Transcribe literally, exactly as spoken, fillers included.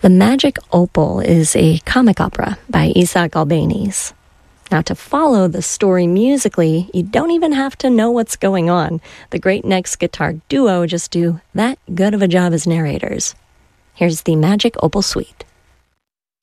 The Magic Opal is a comic opera by Isaac Albéniz. Now, to follow the story musically, you don't even have to know what's going on. The Great Next Guitar Duo just do that good of a job as narrators. Here's the Magic Opal Suite.